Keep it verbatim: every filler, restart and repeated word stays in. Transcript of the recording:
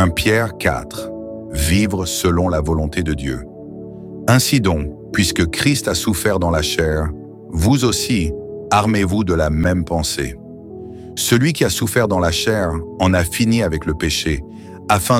premier Pierre quatre. Vivre selon la volonté de Dieu. Ainsi donc, puisque Christ a souffert dans la chair, vous aussi, armez-vous de la même pensée. Celui qui a souffert dans la chair en a fini avec le péché, afin